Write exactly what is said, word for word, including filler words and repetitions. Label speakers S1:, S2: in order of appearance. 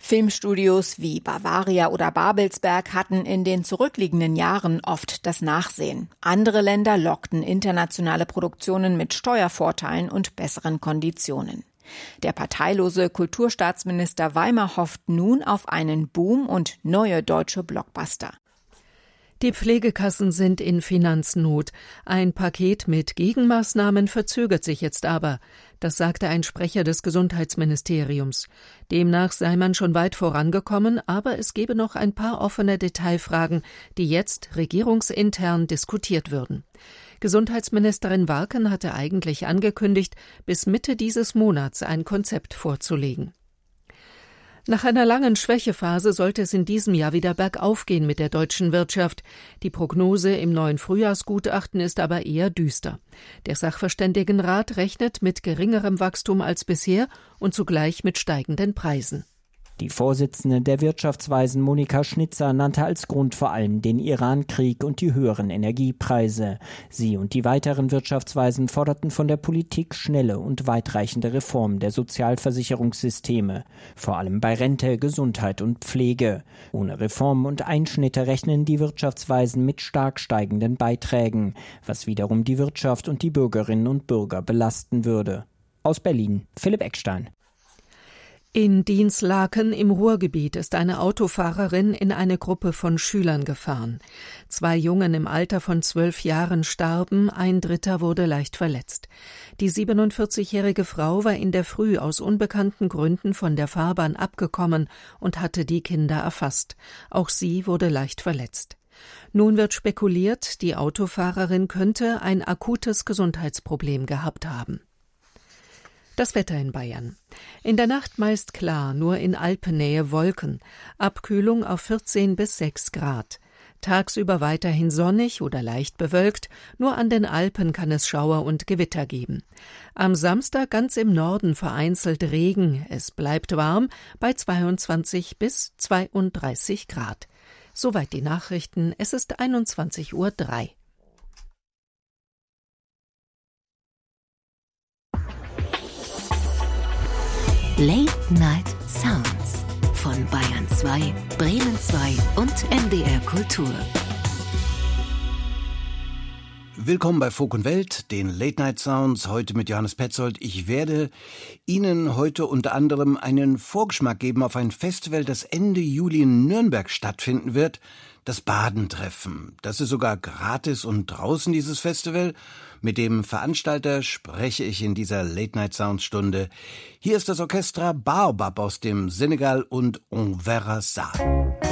S1: Filmstudios wie Bavaria oder Babelsberg hatten in den zurückliegenden Jahren oft das Nachsehen. Andere Länder lockten internationale Produktionen mit Steuervorteilen und besseren Konditionen. Der parteilose Kulturstaatsminister Weimer hofft nun auf einen Boom und neue deutsche Blockbuster.
S2: Die Pflegekassen sind in Finanznot. Ein Paket mit Gegenmaßnahmen verzögert sich jetzt aber. Das sagte ein Sprecher des Gesundheitsministeriums. Demnach sei man schon weit vorangekommen, aber es gebe noch ein paar offene Detailfragen, die jetzt regierungsintern diskutiert würden. Gesundheitsministerin Warken hatte eigentlich angekündigt, bis Mitte dieses Monats ein Konzept vorzulegen. Nach einer langen Schwächephase sollte es in diesem Jahr wieder bergauf gehen mit der deutschen Wirtschaft. Die Prognose im neuen Frühjahrsgutachten ist aber eher düster. Der Sachverständigenrat rechnet mit geringerem Wachstum als bisher und zugleich mit steigenden Preisen.
S3: Die Vorsitzende der Wirtschaftsweisen Monika Schnitzer nannte als Grund vor allem den Iran-Krieg und die höheren Energiepreise. Sie und die weiteren Wirtschaftsweisen forderten von der Politik schnelle und weitreichende Reformen der Sozialversicherungssysteme, vor allem bei Rente, Gesundheit und Pflege. Ohne Reformen und Einschnitte rechnen die Wirtschaftsweisen mit stark steigenden Beiträgen, was wiederum die Wirtschaft und die Bürgerinnen und Bürger belasten würde. Aus Berlin, Philipp Eckstein.
S2: In Dinslaken im Ruhrgebiet ist eine Autofahrerin in eine Gruppe von Schülern gefahren. Zwei Jungen im Alter von zwölf Jahren starben, ein dritter wurde leicht verletzt. Die siebenundvierzigjährige Frau war in der Früh aus unbekannten Gründen von der Fahrbahn abgekommen und hatte die Kinder erfasst. Auch sie wurde leicht verletzt. Nun wird spekuliert, die Autofahrerin könnte ein akutes Gesundheitsproblem gehabt haben. Das Wetter in Bayern. In der Nacht meist klar, nur in Alpennähe Wolken. Abkühlung auf vierzehn bis sechs Grad. Tagsüber weiterhin sonnig oder leicht bewölkt, nur an den Alpen kann es Schauer und Gewitter geben. Am Samstag ganz im Norden vereinzelt Regen. Es bleibt warm bei zweiundzwanzig bis zweiunddreißig Grad. Soweit die Nachrichten. Es ist einundzwanzig Uhr drei.
S4: Late Night Sounds von Bayern zwei, Bremen zwei und M D R Kultur.
S5: Willkommen bei Folk und Welt, den Late Night Sounds, heute mit Johannes Petzold. Ich werde Ihnen heute unter anderem einen Vorgeschmack geben auf ein Festival, das Ende Juli in Nürnberg stattfinden wird, das Badentreffen. Das ist sogar gratis und draußen, dieses Festival. Mit dem Veranstalter spreche ich in dieser Late Night Sounds Stunde. Hier ist das Orchestra Baobab aus dem Senegal und On verra ça.